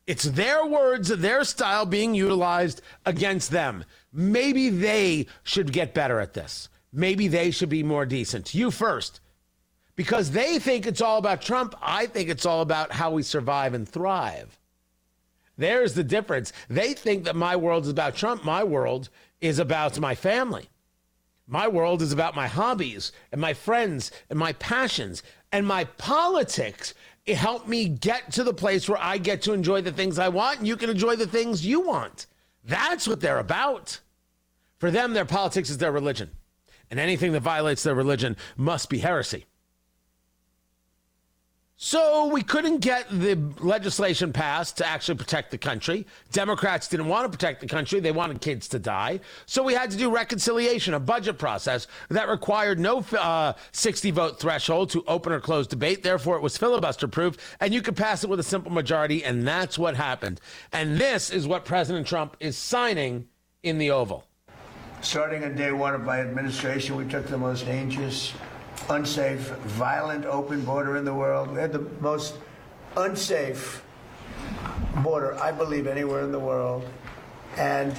It's their words, their style being utilized against them. Maybe they should get better at this. Maybe they should be more decent. You first. Because they think it's all about Trump. I think it's all about how we survive and thrive. There's the difference. They think that my world is about Trump. My world is about my family. My world is about my hobbies and my friends and my passions and my politics. It helped me get to the place where I get to enjoy the things I want and you can enjoy the things you want. That's what they're about. For them, their politics is their religion. And anything that violates their religion must be heresy. So we couldn't get the legislation passed to actually protect the country. Democrats didn't want to protect the country. They wanted kids to die. So we had to do reconciliation, a budget process that required no 60-vote threshold to open or close debate. Therefore, it was filibuster-proof, and you could pass it with a simple majority, and that's what happened. And this is what President Trump is signing in the Oval. Starting on day one of my administration, we took the most dangerous, unsafe, violent, open border in the world. We had the most unsafe border, I believe, anywhere in the world. And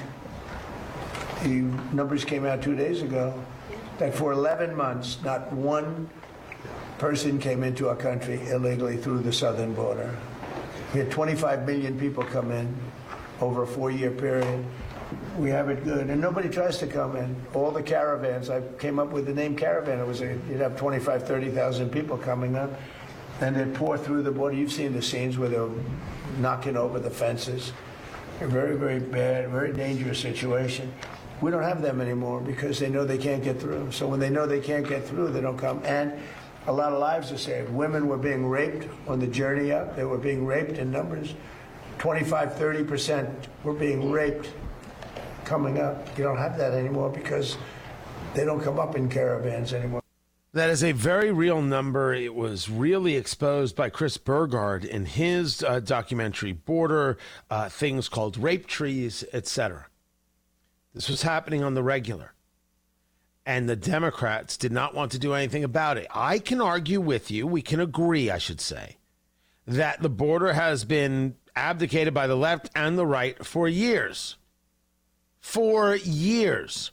the numbers came out 2 days ago that for 11 months, not one person came into our country illegally through the southern border. We had 25 million people come in over a 4-year period. We have it good, and nobody tries to come in. All the caravans, I came up with the name caravan. You'd have 25, 30,000 people coming up, and they'd pour through the border. You've seen the scenes where they're knocking over the fences. A very, very bad, very dangerous situation. We don't have them anymore because they know they can't get through. So when they know they can't get through, they don't come. And a lot of lives are saved. Women were being raped on the journey up. They were being raped in numbers. 25, 30% were being raped coming up. You don't have that anymore because they don't come up in caravans anymore. That is a very real number. It was really exposed by Chris Burgard in his documentary Border, things called rape trees, etc. This was happening on the regular. And the Democrats did not want to do anything about it. I can argue with you, we can agree, I should say, that the border has been abdicated by the left and the right for years. For years.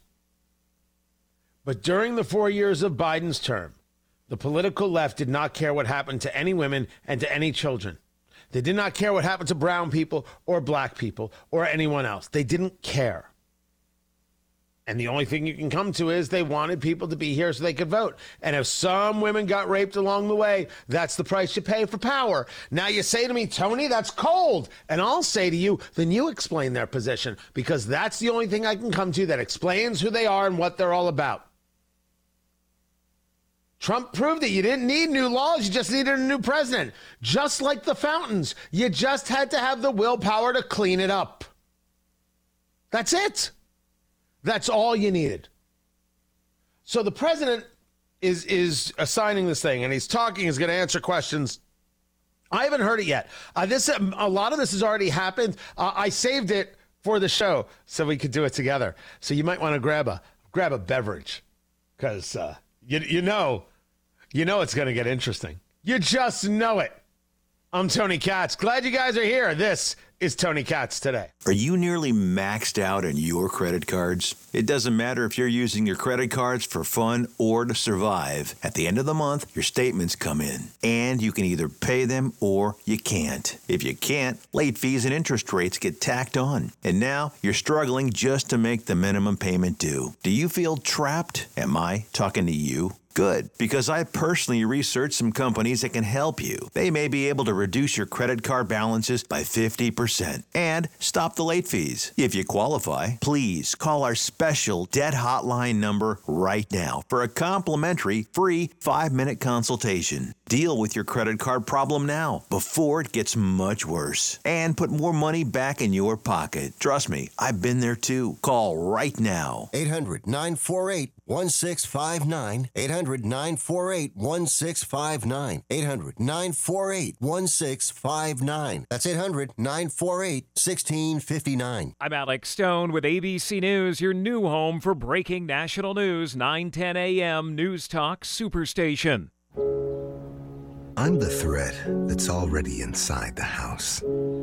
But during the 4 years of Biden's term, the political left did not care what happened to any women and to any children. They did not care what happened to brown people or black people or anyone else. They didn't care. And the only thing you can come to is they wanted people to be here so they could vote. And if some women got raped along the way, that's the price you pay for power. Now you say to me, Tony, that's cold. And I'll say to you, then you explain their position, because that's the only thing I can come to that explains who they are and what they're all about. Trump proved that you didn't need new laws. You just needed a new president. Just like the fountains, you just had to have the willpower to clean it up. That's it. That's all you needed. So the president is assigning this thing, and he's talking, he's going to answer questions. I haven't heard it yet. A lot of this has already happened. I saved it for the show so we could do it together. So you might want to grab a beverage, because you know it's going to get interesting. You just know it. I'm Tony Katz. Glad you guys are here. This is Tony Katz Today. Are you nearly maxed out on your credit cards? It doesn't matter if you're using your credit cards for fun or to survive. At the end of the month, your statements come in, and you can either pay them or you can't. If you can't, late fees and interest rates get tacked on. And now you're struggling just to make the minimum payment due. Do you feel trapped? Am I talking to you? Good, because I personally researched some companies that can help you. They may be able to reduce your credit card balances by 50% and stop the late fees. If you qualify, please call our special debt hotline number right now for a complimentary free 5-minute consultation. Deal with your credit card problem now before it gets much worse and put more money back in your pocket. Trust me, I've been there too. Call right now. 800-948-1659. 800-948-1659. 800-948-1659. That's 800-948-1659. I'm Alex Stone with ABC News, your new home for breaking national news, 9:10 a.m. News Talk Superstation. I'm the threat that's already inside the house.